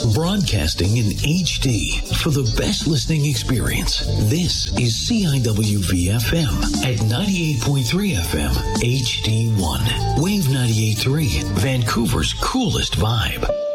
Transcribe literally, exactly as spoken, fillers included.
Broadcasting in H D for the best listening experience. This is C I W V F M at ninety-eight point three F M H D one. Wave ninety-eight point three, Vancouver's coolest vibe.